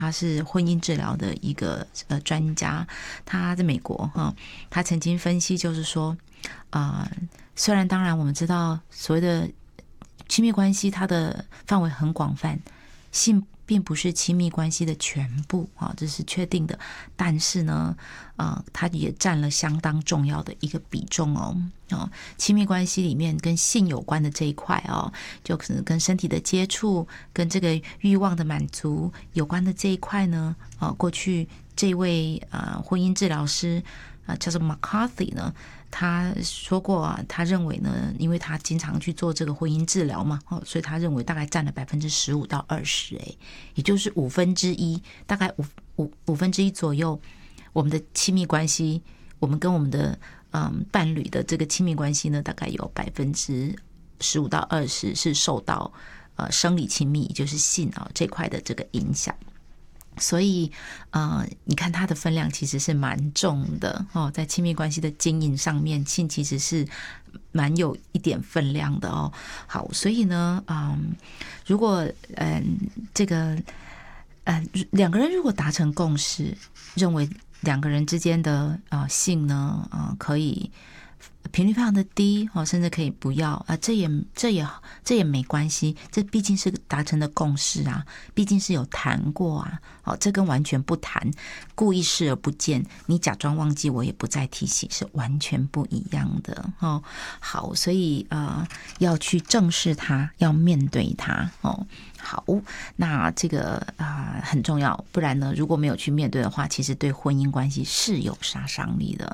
他是婚姻治疗的一个专家，他在美国他曾经分析就是说虽然当然我们知道所谓的亲密关系它的范围很广泛，性并不是亲密关系的全部这是确定的，但是呢它也占了相当重要的一个比重亲密关系里面跟性有关的这一块就可能跟身体的接触跟这个欲望的满足有关的这一块呢过去这位婚姻治疗师叫做 McCarthy 呢，他说过他认为呢，因为他经常去做这个婚姻治疗嘛所以他认为大概占了15%到20%也就是1/5，大概五分之一左右，我们的亲密关系，我们跟我们的伴侣的这个亲密关系呢，大概有15%到20%是受到生理亲密，也就是性这块的这个影响。所以你看它的分量其实是蛮重的在亲密关系的经营上面，性其实是蛮有一点分量的好，所以呢如果这个两个人如果达成共识，认为两个人之间的性呢可以频率非常的低甚至可以不要这也没关系，这毕竟是达成的共识毕竟是有谈过这跟完全不谈，故意视而不见，你假装忘记我也不再提醒，是完全不一样的好，所以要去正视它，要面对它好，那这个很重要，不然呢如果没有去面对的话，其实对婚姻关系是有杀伤力的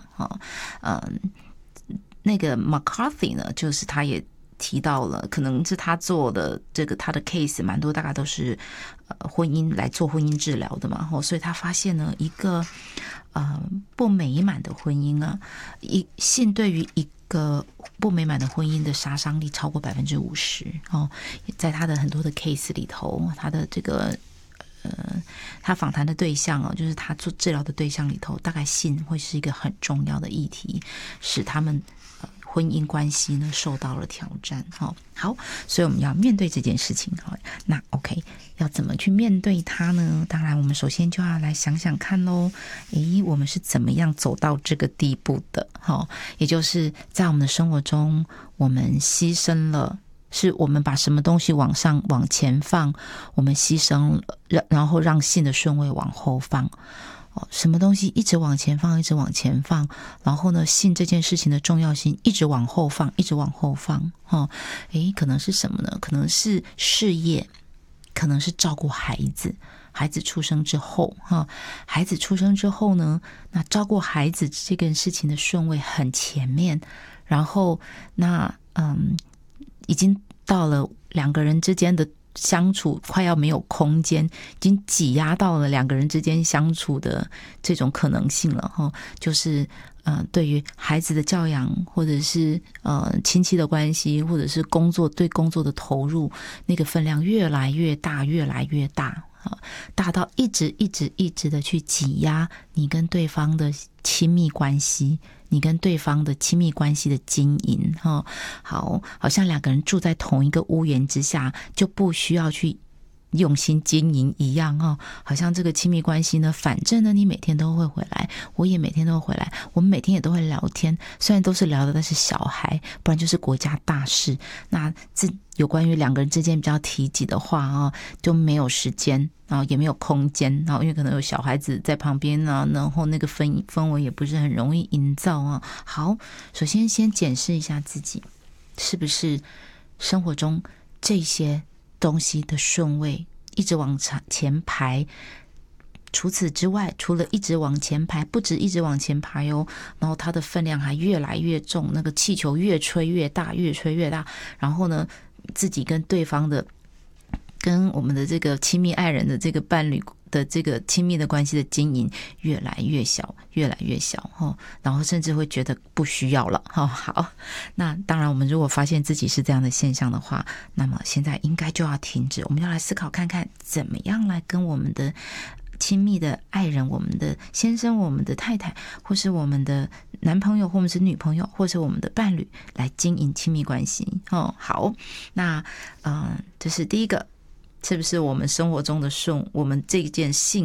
那个 McCarthy 呢，就是他也提到了，可能是他做的这个他的 case 蛮多，大概都是婚姻来做婚姻治疗的嘛所以他发现呢，一个不美满的婚姻性对于一个不美满的婚姻的杀伤力超过50%在他的很多的 case 里头，他的这个他访谈的对象就是他做治疗的对象里头，大概性会是一个很重要的议题，使他们婚姻关系呢受到了挑战好，所以我们要面对这件事情那 OK 要怎么去面对它呢？当然我们首先就要来想想看咯我们是怎么样走到这个地步的也就是在我们的生活中，我们牺牲了，是我们把什么东西往前放，我们牺牲了，然后让性的顺位往后放什么东西一直往前放，一直往前放，然后呢性这件事情的重要性一直往后放，一直往后放可能是什么呢？可能是事业，可能是照顾孩子，孩子出生之后孩子出生之后呢，那照顾孩子这件事情的顺位很前面，然后那已经到了两个人之间的相处快要没有空间，已经挤压到了两个人之间相处的这种可能性了就是对于孩子的教养，或者是亲戚的关系，或者是对工作的投入，那个分量越来越大，越来越大大到一直的去挤压你跟对方的亲密关系，你跟对方的亲密关系的经营好像两个人住在同一个屋檐之下，就不需要去用心经营一样好像这个亲密关系呢，反正呢你每天都会回来，我也每天都会回来，我们每天也都会聊天，虽然都是聊的但是小孩，不然就是国家大事，那有关于两个人之间比较提及的话就没有时间也没有空间因为可能有小孩子在旁边然后那个氛围也不是很容易营造好，首先检视一下自己是不是生活中这些东西的顺位一直往前排，除此之外，除了一直往前排，不止一直往前排然后它的分量还越来越重，那个气球越吹越大，越吹越大，然后呢自己跟对方的跟我们的这个亲密爱人的这个伴侣的这个亲密的关系的经营越来越小，越来越小然后甚至会觉得不需要了好，那当然我们如果发现自己是这样的现象的话，那么现在应该就要停止，我们要来思考看看怎么样来跟我们的亲密的爱人，我们的先生，我们的太太，或是我们的男朋友，或者是女朋友，或是我们的伴侣来经营亲密关系好，那这是第一个，是不是我们生活中的我们这件性